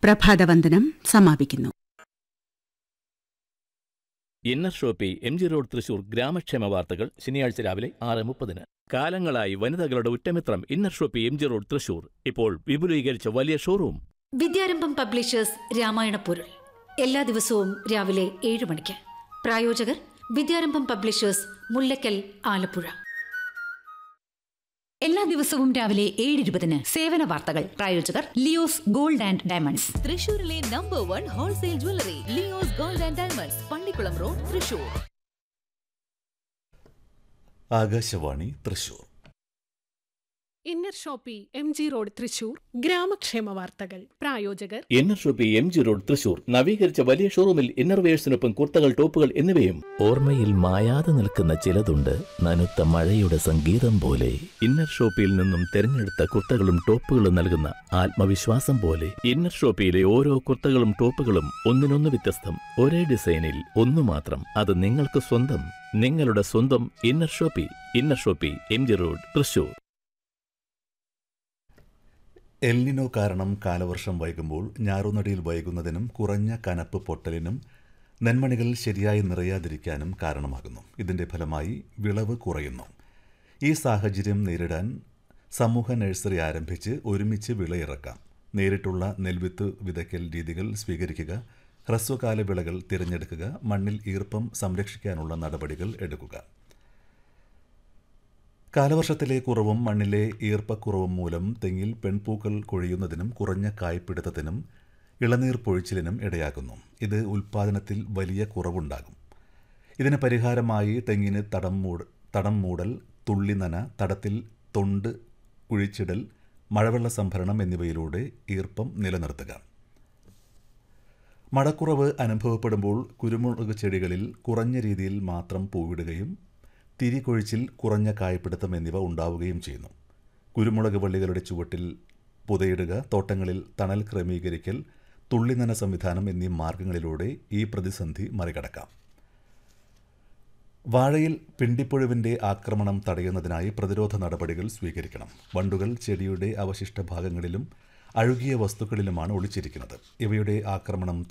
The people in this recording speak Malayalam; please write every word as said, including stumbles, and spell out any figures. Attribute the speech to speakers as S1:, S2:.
S1: പ്രഭാതവന്ദനം സമാപിക്കുന്നു.
S2: Inner Shopee M G road Thrissur ഗ്രാമക്ഷേമ വാർത്തകൾ ശനിയാഴ്ച രാവിലെ ആറ് മുപ്പതിന്. കാലങ്ങളായി വനിതകളുടെ ഉറ്റമിത്രം inner Shopee M G road Thrissur ഇപ്പോൾ വിപുലീകരിച്ച വലിയ ഷോറൂം.
S3: വിദ്യാരംഭം പബ്ലിഷേഴ്സ് രാമായണ പൊരുൾ എല്ലാ ദിവസവും രാവിലെ ഏഴ് മണിക്ക്. പ്രായോജകർ വിദ്യാരംഭം പബ്ലിഷേഴ്സ്, മുല്ലക്കൽ, ആലപ്പുഴ.
S4: എല്ലാ ദിവസവും രാവിലെ ഏഴ് ഇരുപതിന് സേവന വാർത്തകൾ. പ്രായോജകർ ലിയോസ് ഗോൾഡ് ആൻഡ് ഡയമണ്ട്സ്,
S5: തൃശൂരിലെ number one wholesale jewellery Leo's gold and diamonds, Pallikkulam road, Thrissur.
S6: Akashvani Thrissur.
S7: Inner Shopee M G road Thrissur ഗ്രാമക്ഷേമ വാർത്തകൾ. പ്രായോജകർ
S2: inner Shopee M G road Thrissur നവീകരിച്ച വലിയ ഷോറൂമിൽ ഇന്നർവേഴ്സിനൊപ്പം കുർത്തകൾ, ടോപ്പുകൾ എന്നിവയും. ഓർമ്മയിൽ മായാതെ നിൽക്കുന്ന ചിലതുണ്ട്, നനുത്ത മഴയുടെ സംഗീതം പോലെ. ഇന്നർ ഷോപ്പിയിൽ നിന്നും തെരഞ്ഞെടുത്ത കുർത്തകളും ടോപ്പുകളും നൽകുന്ന ആത്മവിശ്വാസം പോലെ. ഇന്നർ ഷോപ്പിയിലെ ഓരോ കുർത്തകളും ടോപ്പുകളും ഒന്നിനൊന്ന് വ്യത്യസ്തം, ഒരേ ഡിസൈനിൽ ഒന്നു മാത്രം. അത് നിങ്ങൾക്ക് സ്വന്തം, നിങ്ങളുടെ സ്വന്തം inner Shopee. Inner Shopee M G road Thrissur.
S6: El Niño കാരണം കാലവർഷം വൈകുമ്പോൾ ഞാറുനടിയിൽ വൈകുന്നതിനും കുറഞ്ഞ കനപ്പ് പൊട്ടലിനും നെന്മണികൾ ശരിയായി നിറയാതിരിക്കാനും കാരണമാകുന്നു. ഇതിൻ്റെ ഫലമായി വിളവ് കുറയുന്നു. ഈ സാഹചര്യം നേരിടാൻ സമൂഹ നഴ്സറി ആരംഭിച്ച് ഒരുമിച്ച് വിളയിറക്കാം. നേരിട്ടുള്ള നെൽവിത്ത് വിതയ്ക്കൽ രീതികൾ സ്വീകരിക്കുക, ഹ്രസ്വകാല വിളകൾ തിരഞ്ഞെടുക്കുക, മണ്ണിൽ ഈർപ്പം സംരക്ഷിക്കാനുള്ള നടപടികൾ എടുക്കുക. കാലവർഷത്തിലെ കുറവും മണ്ണിലെ ഈർപ്പക്കുറവും മൂലം തെങ്ങിൽ പെൺപൂക്കൾ കൊഴിയുന്നതിനും കുറഞ്ഞ കായ്പിടുത്തത്തിനും ഇളനീർ പൊഴിച്ചിലിനും ഇടയാക്കുന്നു. ഇത് ഉൽപ്പാദനത്തിൽ വലിയ കുറവുണ്ടാകും. ഇതിന് പരിഹാരമായി തെങ്ങിന് തടം മൂട് തടം മൂടൽ, തുള്ളിനന, തടത്തിൽ തൊണ്ട് കുഴിച്ചിടൽ, മഴവെള്ള സംഭരണം എന്നിവയിലൂടെ ഈർപ്പം നിലനിർത്തുക. മഴക്കുറവ് അനുഭവപ്പെടുമ്പോൾ കുരുമുളക് ചെടികളിൽ കുറഞ്ഞ രീതിയിൽ മാത്രം പൂവിടുകയും തിരികൊഴിച്ചിൽ, കുറഞ്ഞ കായ്പിടുത്തം എന്നിവ ഉണ്ടാവുകയും ചെയ്യുന്നു. കുരുമുളക് വള്ളികളുടെ ചുവട്ടിൽ പുതയിടുക, തോട്ടങ്ങളിൽ തണൽ ക്രമീകരിക്കൽ, തുള്ളിനന സംവിധാനം എന്നീ മാർഗങ്ങളിലൂടെ ഈ പ്രതിസന്ധി മറികടക്കാം. വാഴയിൽ പിണ്ടിപ്പുഴുവിൻ്റെ ആക്രമണം തടയുന്നതിനായി പ്രതിരോധ നടപടികൾ സ്വീകരിക്കണം. വണ്ടുകൾ ചെടിയുടെ അവശിഷ്ട ഭാഗങ്ങളിലും അഴുകിയ വസ്തുക്കളിലുമാണ് ഒളിച്ചിരിക്കുന്നത്. ഇവയുടെ ആക്രമണം